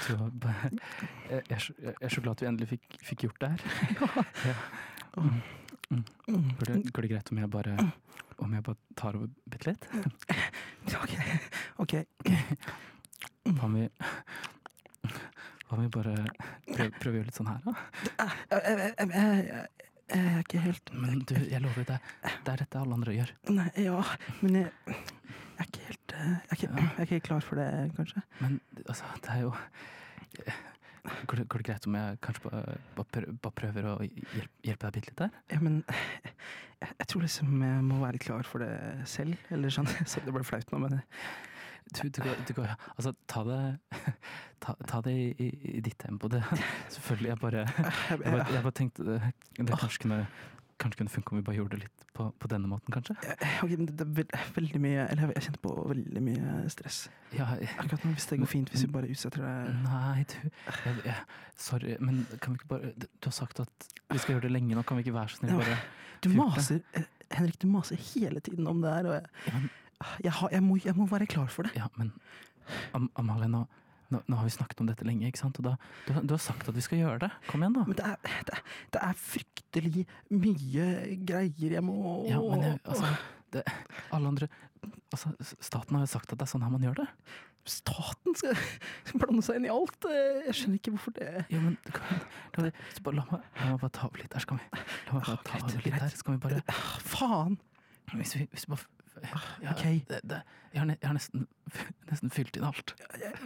Jeg er så glad at vi endelig fikk gjort det her. Ja. Går det greit om jeg bare tar over bitte litt? Ok. Hva om vi bare prøver å gjøre litt sånn her, da? Jeg er ikke helt... Men du, jeg lover deg, det er dette alle andre gjør. Nei, ja, men jeg er ikke helt... Jeg er ikke helt klar for det, kanskje. Men altså, det er jo... Går det greit om jeg kanskje bare prøver å hjelpe deg bitte litt der? Ja, men jeg tror liksom jeg må være litt klar for det selv, eller sånn, så det ble flaut nå, men... Du går, altså, ta det i ditt tempo, det. Selvfølgelig, jeg bare tenkte det kanskje kunne funke om vi bare gjorde det litt på denne måten, kanskje? Ok, men det er veldig mye, eller jeg kjenner på veldig mye stress. Ja, akkurat nå, hvis det går fint, hvis vi bare utsetter det... Nei, sorry, men kan vi ikke bare... Du har sagt at vi skal gjøre det lenge nå, kan vi ikke være så snill bare... Henrik, du maser hele tiden om det her, og jeg må være klar for det. Ja, men Amalie, nå har vi snakket om dette lenge, ikke sant? Og du har sagt at vi skal gjøre det. Kom igjen, da. Men det er fryktelig mye greier jeg må... Ja, men alle andre... Altså, staten har jo sagt at det er sånn her man gjør det. Staten skal blande seg inn i alt. Jeg skjønner ikke hvorfor det... Ja, men la meg bare ta over litt der, skal vi? La meg bare ta over litt der, skal vi bare... Faen! Hvis vi bare... Ja, ok. Jeg har nesten fylt inn alt.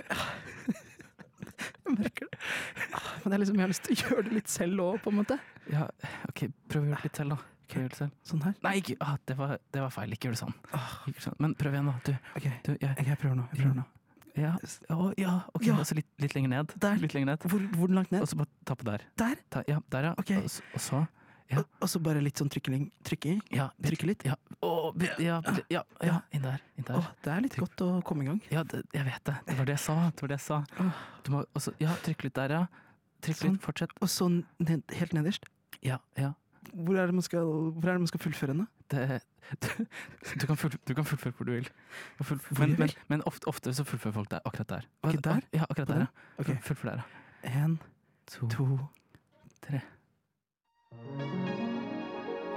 Jeg merker det. Men jeg har lyst til å gjøre det litt selv også, på en måte. Ja, ok, prøv å gjøre det litt selv da. Sånn her? Nei, ikke, det var feil, ikke gjør det sånn. Men prøv igjen da, du. Jeg prøver nå. Ja, ok, altså litt lenger ned. Der. Litt lenger ned. Hvor langt ned? Og så bare ta på der. Der? Ja, der ja. Ok. Og så... Ja. Og så bare litt sånn trykking. Ja, trykke litt. Ja, inn der. Det er litt godt å komme i gang. Ja, jeg vet det. Det var det jeg sa. Du må også, trykke litt der, ja. Trykk litt, fortsett. Og så helt nederst. Ja. Hvor er det man skal fullføre henne? Du kan fullføre hvor du vil. Men ofte så fullfører folk der, akkurat der. Akkurat der? Ja, akkurat der. Okay. Fullfør der, ja. 1, 2, 3.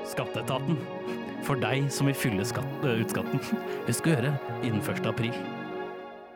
Skatteetaten. For deg som vil fylle ut skatten. Husk å gjøre innen 1. april.